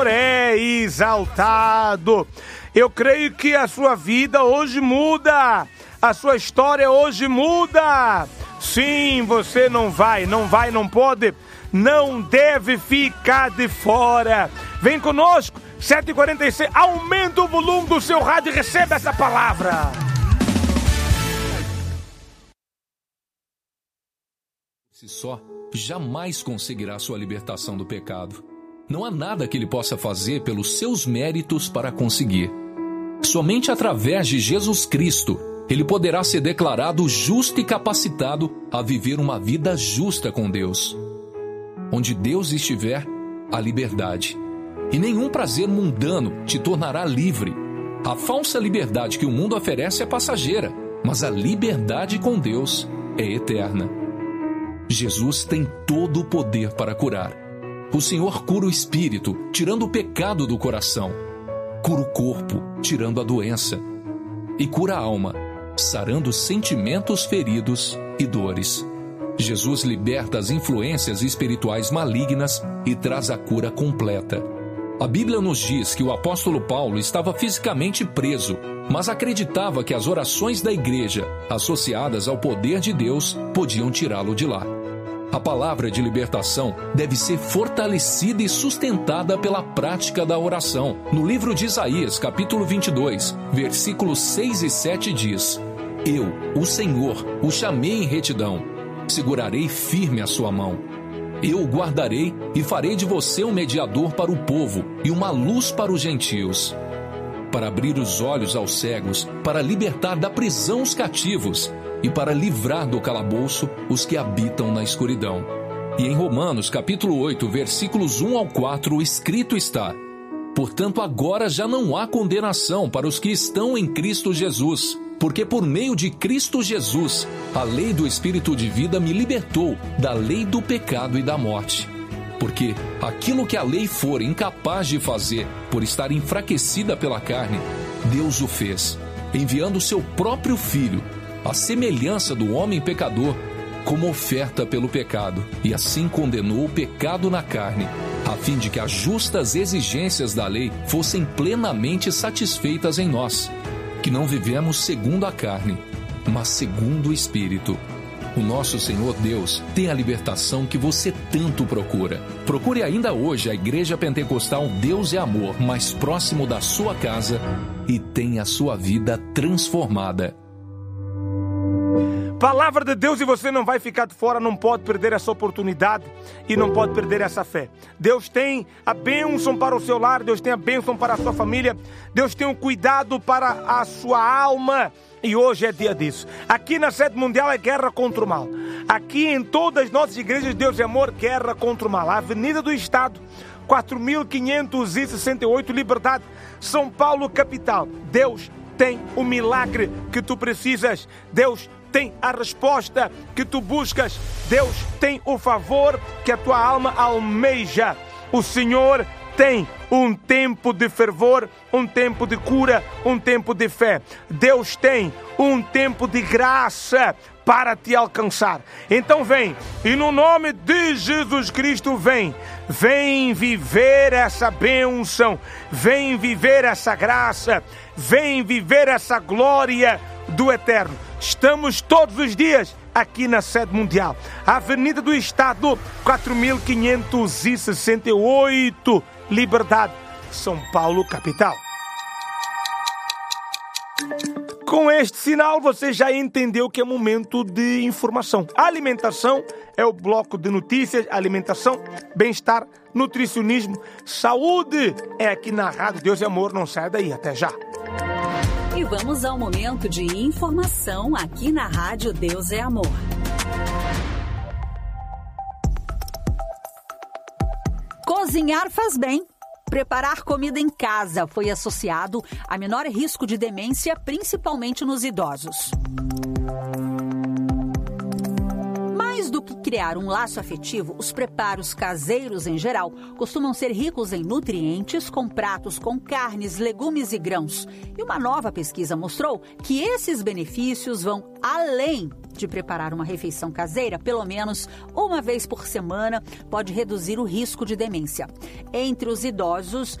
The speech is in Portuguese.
é exaltado. Eu creio que a sua vida hoje muda, a sua história hoje muda. Sim, você não pode, não deve ficar de fora. Vem conosco, 7h46, aumenta o volume do seu rádio e receba essa palavra. Si só, jamais conseguirá sua libertação do pecado. Não há nada que ele possa fazer pelos seus méritos para conseguir. Somente através de Jesus Cristo, ele poderá ser declarado justo e capacitado a viver uma vida justa com Deus. Onde Deus estiver, há liberdade. E nenhum prazer mundano te tornará livre. A falsa liberdade que o mundo oferece é passageira, mas a liberdade com Deus é eterna. Jesus tem todo o poder para curar. O Senhor cura o espírito, tirando o pecado do coração. Cura o corpo, tirando a doença. E cura a alma, sarando sentimentos feridos e dores. Jesus liberta as influências espirituais malignas e traz a cura completa. A Bíblia nos diz que o apóstolo Paulo estava fisicamente preso, mas acreditava que as orações da igreja, associadas ao poder de Deus, podiam tirá-lo de lá. A palavra de libertação deve ser fortalecida e sustentada pela prática da oração. No livro de Isaías, capítulo 22, versículos 6 e 7 diz: Eu, o Senhor, o chamei em retidão, segurarei firme a sua mão. Eu o guardarei e farei de você um mediador para o povo e uma luz para os gentios, para abrir os olhos aos cegos, para libertar da prisão os cativos e para livrar do calabouço os que habitam na escuridão. E em Romanos, capítulo 8, versículos 1 ao 4, escrito está: Portanto, agora já não há condenação para os que estão em Cristo Jesus, porque por meio de Cristo Jesus, a lei do Espírito de vida me libertou da lei do pecado e da morte. Porque aquilo que a lei for incapaz de fazer por estar enfraquecida pela carne, Deus o fez, enviando o seu próprio Filho, à semelhança do homem pecador, como oferta pelo pecado, e assim condenou o pecado na carne, a fim de que as justas exigências da lei fossem plenamente satisfeitas em nós, que não vivemos segundo a carne, mas segundo o Espírito. O nosso Senhor Deus tem a libertação que você tanto procura. Procure ainda hoje a Igreja Pentecostal Deus é Amor, mais próximo da sua casa, e tenha a sua vida transformada. Palavra de Deus, e você não vai ficar de fora, não pode perder essa oportunidade e não pode perder essa fé. Deus tem a bênção para o seu lar, Deus tem a bênção para a sua família, Deus tem um cuidado para a sua alma. E hoje é dia disso. Aqui na Sede Mundial é guerra contra o mal. Aqui em todas as nossas igrejas, Deus é Amor, guerra contra o mal. A Avenida do Estado, 4.568, Liberdade, São Paulo, capital. Deus tem o milagre que tu precisas. Deus tem a resposta que tu buscas. Deus tem o favor que a tua alma almeja. O Senhor tem um tempo de fervor, um tempo de cura, um tempo de fé. Deus tem um tempo de graça para te alcançar. Então vem, e no nome de Jesus Cristo vem viver essa bênção, vem viver essa graça, vem viver essa glória do Eterno. Estamos todos os dias aqui na Sede Mundial, Avenida do Estado, 4.568, Liberdade, São Paulo, capital. Com este sinal, você já entendeu que é momento de informação. A alimentação é o bloco de notícias, alimentação, bem-estar, nutricionismo, saúde. É aqui na Rádio Deus e Amor, não sai daí, até já. E vamos ao momento de informação aqui na Rádio Deus é Amor. Cozinhar faz bem. Preparar comida em casa foi associado a menor risco de demência, principalmente nos idosos. Mais do que criar um laço afetivo, os preparos caseiros em geral costumam ser ricos em nutrientes, com pratos com carnes, legumes e grãos. E uma nova pesquisa mostrou que esses benefícios vão além de preparar uma refeição caseira, pelo menos uma vez por semana, pode reduzir o risco de demência. Entre os idosos,